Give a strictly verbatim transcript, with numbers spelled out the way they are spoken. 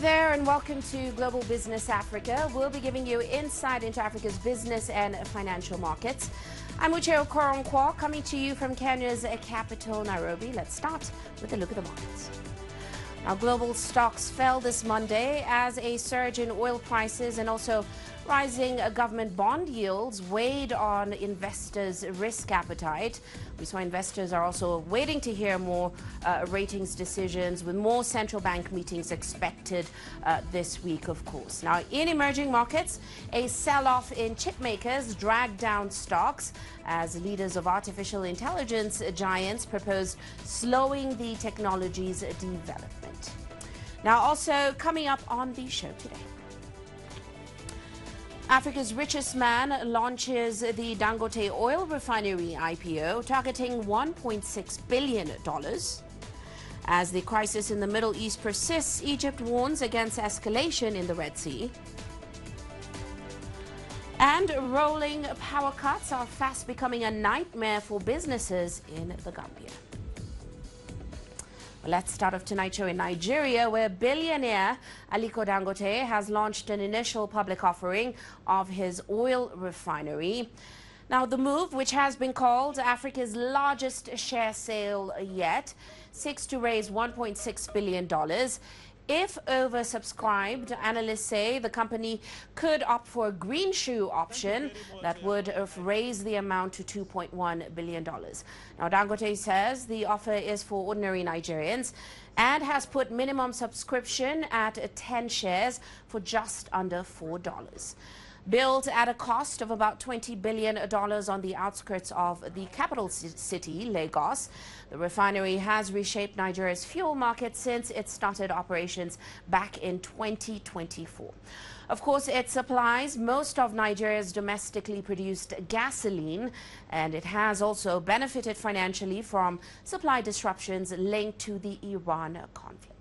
There and welcome to Global Business Africa. We'll be giving you insight into Africa's business and financial markets. I'm Uche Okoronkwo, coming to you from Kenya's capital, Nairobi. Let's start with a look at the markets. Now, global stocks fell this Monday as a surge in oil prices and also rising government bond yields weighed on investors' risk appetite. We saw investors are also waiting to hear more uh, ratings decisions, with more central bank meetings expected uh, this week, of course. Now, in emerging markets, a sell-off in chip makers dragged down stocks as leaders of artificial intelligence giants proposed slowing the technology's development. Now, also coming up on the show today, Africa's richest man launches the Dangote oil refinery I P O, targeting one point six billion dollars. As the crisis in the Middle East persists, Egypt warns against escalation in the Red Sea. And rolling power cuts are fast becoming a nightmare for businesses in the Gambia. Let's start off tonight's show in Nigeria, where billionaire Aliko Dangote has launched an initial public offering of his oil refinery. Now, the move, which has been called Africa's largest share sale yet, seeks to raise one point six billion dollars. If oversubscribed, analysts say the company could opt for a green shoe option that would raise the amount to two point one billion dollars. Now, Dangote says the offer is for ordinary Nigerians and has put minimum subscription at ten shares for just under four dollars. Built at a cost of about twenty billion dollars on the outskirts of the capital city, Lagos, the refinery has reshaped Nigeria's fuel market since it started operations back in twenty twenty-four. Of course, it supplies most of Nigeria's domestically produced gasoline, and it has also benefited financially from supply disruptions linked to the Iran conflict.